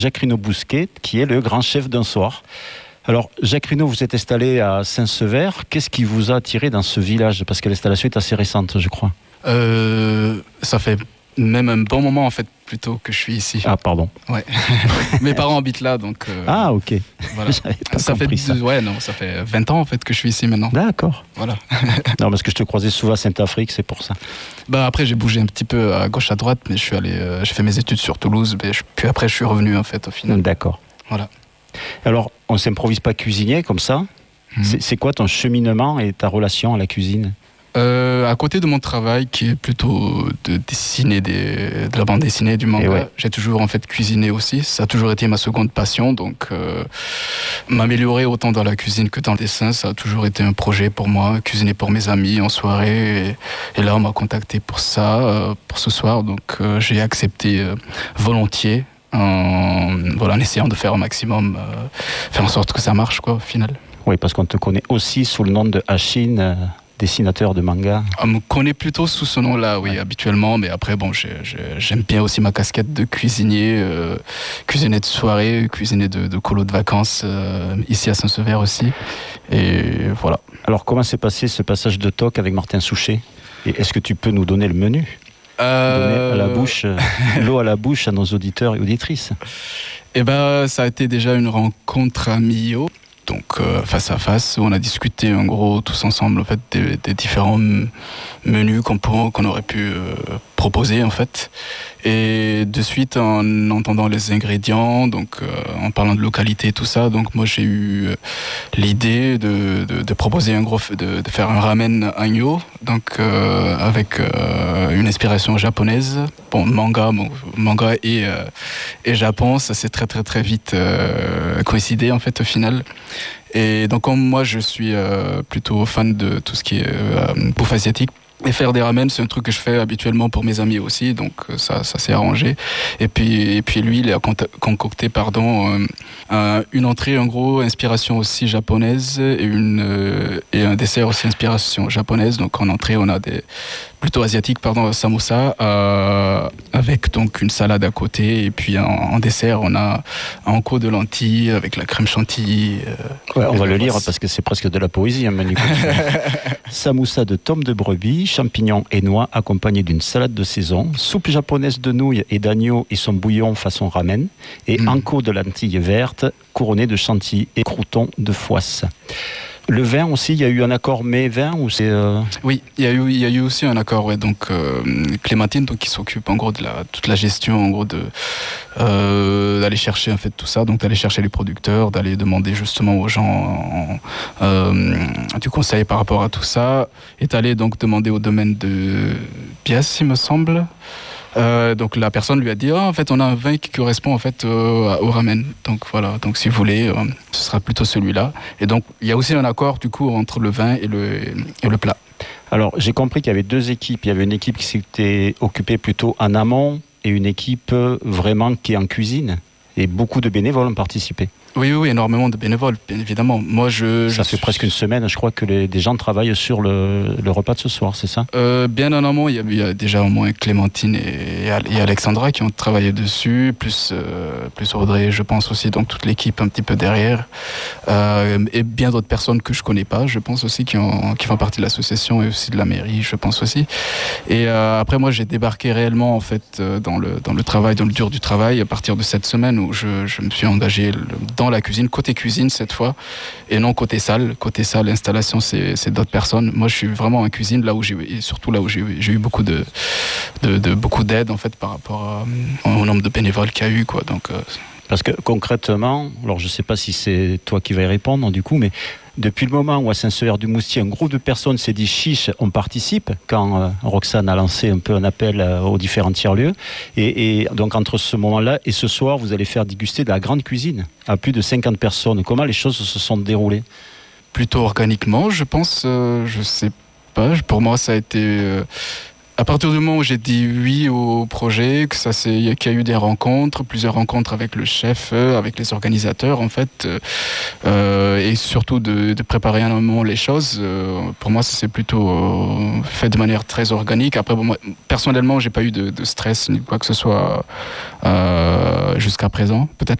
Jacques Rinaud-Bousquet, qui est le grand chef d'un soir. Alors, Jacques Rinaud, vous êtes installé à Saint-Sever. Qu'est-ce qui vous a attiré dans ce village? Parce que l'installation est assez récente, je crois. Ça fait même un bon moment, en fait, plutôt que je suis ici. Ah, pardon. Ouais. Mes parents habitent là, donc... Ah, ok. Voilà. Ça fait 20 ans, en fait, que je suis ici maintenant. D'accord. Voilà. Non, parce que je te croisais souvent à Saint-Afrique, c'est pour ça. Après, j'ai bougé un petit peu à gauche, à droite, mais j'ai fait mes études sur Toulouse, puis après, je suis revenu, en fait, au final. D'accord. Voilà. Alors, on ne s'improvise pas cuisinier comme ça. C'est quoi ton cheminement et ta relation à la cuisine? À côté de mon travail, qui est plutôt de dessiner de la bande dessinée, du manga, j'ai toujours en fait cuisiné aussi. Ça a toujours été ma seconde passion, donc m'améliorer autant dans la cuisine que dans le dessin, ça a toujours été un projet pour moi. Cuisiner pour mes amis en soirée, et là on m'a contacté pour ça, pour ce soir, donc j'ai accepté volontiers. En essayant de faire au maximum, faire en sorte que ça marche, quoi, au final. Oui, parce qu'on te connaît aussi sous le nom de Hashin, dessinateur de manga. On me connaît plutôt sous ce nom-là, oui, habituellement, mais après, bon, j'aime bien aussi ma casquette de cuisinier, cuisinier de soirée, cuisinier de colo de vacances, ici à Saint-Sever aussi, et voilà. Alors, comment s'est passé ce passage de talk avec Martin Souchet? Et est-ce que tu peux nous donner le menu? Donner à la bouche, l'eau à la bouche à nos auditeurs et auditrices. Ça a été déjà une rencontre à Millau, donc face à face, où on a discuté en gros tous ensemble en fait des différents menus qu'on aurait pu proposer en fait. Et de suite, en entendant les ingrédients, donc en parlant de localité, tout ça, donc moi j'ai eu l'idée de proposer de faire un ramen agneau, donc avec une inspiration japonaise. Bon, manga et Japon, ça s'est très très très vite coïncidé en fait au final. Et donc comme moi je suis plutôt fan de tout ce qui est bouffe asiatique, et faire des ramen, c'est un truc que je fais habituellement pour mes amis aussi, donc ça s'est arrangé. Et puis lui, il a concocté une entrée en gros inspiration aussi japonaise et un dessert aussi inspiration japonaise. Donc en entrée, on a plutôt asiatique, samosa, avec donc une salade à côté, et puis en dessert, on a un enco de lentilles avec la crème chantilly. On va le lire parce que c'est presque de la poésie, un menu. Samoussa de tome de brebis, champignons et noix accompagnés d'une salade de saison, soupe japonaise de nouilles et d'agneau et son bouillon façon ramen, et enco de lentilles vertes couronnées de chantilly et croûtons de foisse. Le vin aussi, il y a eu un accord mai-vin ou c'est Oui, il y a eu aussi un accord, ouais. Donc Clémentine, donc qui s'occupe en gros de toute la gestion, en gros d'aller chercher en fait tout ça, donc d'aller chercher les producteurs, d'aller demander justement aux gens du conseil par rapport à tout ça, est allé donc demander au domaine de Bias, il me semble. Donc la personne lui a dit en fait on a un vin qui correspond en fait au ramen, donc voilà, donc si vous voulez ce sera plutôt celui-là. Et donc il y a aussi un accord du coup entre le vin et le plat. Alors j'ai compris qu'il y avait deux équipes. Il y avait une équipe qui s'était occupée plutôt en amont et une équipe vraiment qui est en cuisine, et beaucoup de bénévoles ont participé. Oui, énormément de bénévoles, bien évidemment. Moi, ça fait presque une semaine, je crois, que des gens travaillent sur le repas de ce soir, c'est ça? Bien en amont, il y a déjà au moins Clémentine et Alexandra qui ont travaillé dessus, plus Audrey, je pense aussi, donc toute l'équipe un petit peu derrière, et bien d'autres personnes que je connais pas, je pense aussi, qui font partie de l'association et aussi de la mairie, je pense aussi. Et après, moi, j'ai débarqué réellement en fait dans le travail, dans le dur du travail, à partir de cette semaine où je me suis engagé dans la cuisine, côté cuisine cette fois, et non côté salle. Côté salle, l'installation, c'est d'autres personnes. Moi, je suis vraiment en cuisine, surtout là où j'ai eu beaucoup beaucoup d'aide en fait par rapport au nombre de bénévoles qu'il y a eu, quoi. Donc, parce que concrètement, alors je ne sais pas si c'est toi qui vas y répondre du coup, mais depuis le moment où à Saint-Sever-du-Moustier, un groupe de personnes s'est dit chiche, on participe, quand Roxane a lancé un peu un appel aux différents tiers-lieux, et donc entre ce moment-là et ce soir, vous allez faire déguster de la grande cuisine à plus de 50 personnes. Comment les choses se sont déroulées? Plutôt organiquement, je pense, je sais pas, pour moi ça a été À partir du moment où j'ai dit oui au projet, qu'il y a eu des rencontres, plusieurs rencontres avec le chef, avec les organisateurs en fait, et surtout de préparer en amont les choses, pour moi ça s'est plutôt fait de manière très organique. Après, bon, moi, personnellement, j'ai pas eu de stress ni quoi que ce soit jusqu'à présent. Peut-être